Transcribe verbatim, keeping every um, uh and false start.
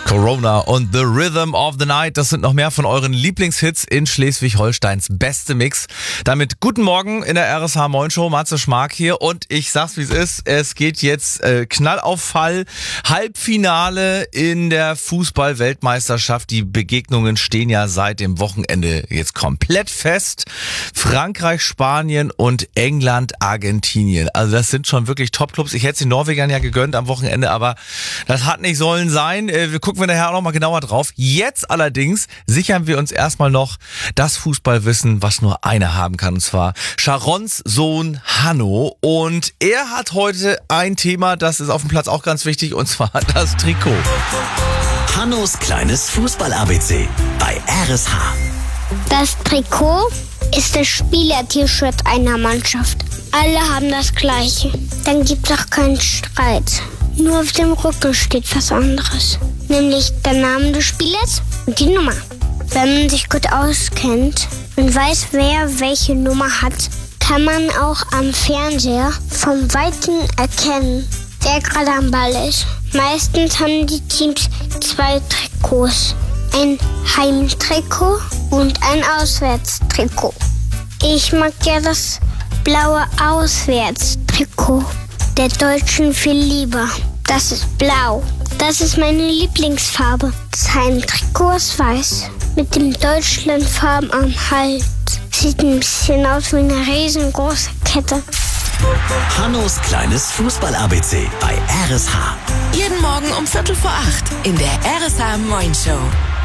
Corona und The Rhythm of the Night, das sind noch mehr von euren Lieblingshits in Schleswig-Holsteins beste Mix. Damit guten Morgen in der R S H Moin Show, Matze Schmark hier und ich sag's wie es ist, es geht jetzt äh, Knall auf Fall, Halbfinale in der Fußball-Weltmeisterschaft. Die Begegnungen stehen ja seit dem Wochenende jetzt komplett fest. Frankreich, Spanien und England, Argentinien. Also das sind schon wirklich Top-Clubs. Ich hätte es den Norwegern ja gegönnt am Wochenende, aber das hat nicht sollen sein. Äh, wir gucken wir nachher auch noch mal genauer drauf. Jetzt allerdings sichern wir uns erstmal noch das Fußballwissen, was nur einer haben kann, und zwar Sharons Sohn Hanno. Und er hat heute ein Thema, das ist auf dem Platz auch ganz wichtig, und zwar das Trikot. Hannos kleines Fußball-A B C bei R S H. Das Trikot ist das Spieler-T-Shirt einer Mannschaft. Alle haben das gleiche. Dann gibt es auch keinen Streit. Nur auf dem Rücken steht was anderes. Nämlich der Name des Spielers und die Nummer. Wenn man sich gut auskennt und weiß, wer welche Nummer hat, kann man auch am Fernseher vom Weiten erkennen, wer gerade am Ball ist. Meistens haben die Teams zwei Trikots. Ein Heimtrikot und ein Auswärtstrikot. Ich mag ja das blaue Auswärtstrikot der Deutschen viel lieber. Das ist blau. Das ist meine Lieblingsfarbe. Das Heimtrikot ist weiß mit dem Deutschlandfarben am Hals. Sieht ein bisschen aus wie eine riesengroße Kette. Hannos kleines Fußball-A B C bei R S H. Jeden Morgen um Viertel vor acht in der R S H Moin Show.